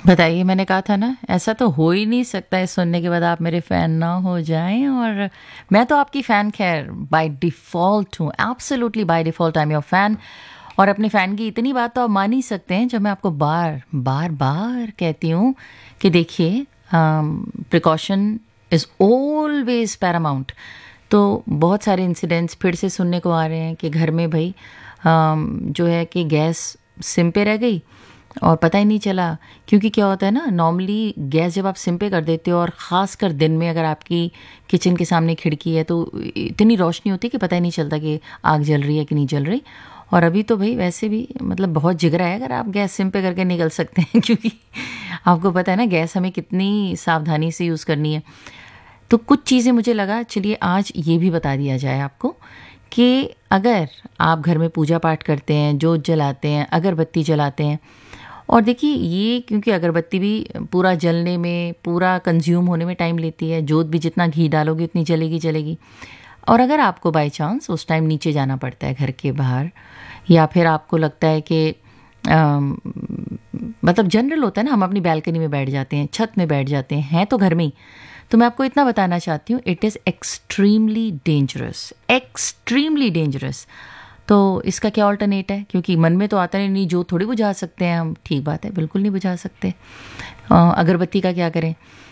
बताइए, मैंने कहा था ना, ऐसा तो हो ही नहीं सकता है सुनने के बाद आप मेरे फ़ैन ना हो जाएँ। और मैं तो आपकी फ़ैन ख़ैर बाय डिफ़ॉल्ट हूँ, absolutely by default I am your fan. और अपने फ़ैन की इतनी बात तो आप मान ही सकते हैं जब मैं आपको बार कहती हूँ कि देखिए, प्रिकॉशन इज़ ऑलवेज़ पैरामाउंट। तो बहुत सारे इंसिडेंट्स फिर से सुनने को आ रहे हैं कि घर में भई जो है कि गैस सिम पे रह गई और पता ही नहीं चला। क्योंकि क्या होता है ना, नॉर्मली गैस जब आप सिम पे कर देते हो और ख़ासकर दिन में अगर आपकी किचन के सामने खिड़की है तो इतनी रोशनी होती है कि पता ही नहीं चलता कि आग जल रही है कि नहीं जल रही। और अभी तो भाई वैसे भी मतलब बहुत जिगरा है अगर आप गैस सिम पे करके निकल सकते हैं क्योंकि आपको पता है ना गैस हमें कितनी सावधानी से यूज़ करनी है। तो कुछ चीज़ें मुझे लगा चलिए आज ये भी बता दिया जाए आपको कि अगर आप घर में पूजा पाठ करते हैं, जोत जलाते हैं, अगरबत्ती जलाते हैं। और देखिए ये क्योंकि अगरबत्ती भी पूरा जलने में, पूरा कंज्यूम होने में टाइम लेती है, जोत भी जितना घी डालोगे उतनी जलेगी जलेगी। और अगर आपको बाय चांस उस टाइम नीचे जाना पड़ता है घर के बाहर, या फिर आपको लगता है कि मतलब जनरल होता है ना, हम अपनी बालकनी में बैठ जाते हैं, छत में बैठ जाते हैं तो घर में ही। तो मैं आपको इतना बताना चाहती हूँ, it is extremely dangerous, extremely dangerous. तो इसका क्या ऑल्टरनेट है? क्योंकि मन में तो आता नहीं, नहीं जो थोड़ी बुझा सकते हैं हम, ठीक बात है, बिल्कुल नहीं बुझा सकते। अगरबत्ती का क्या करें?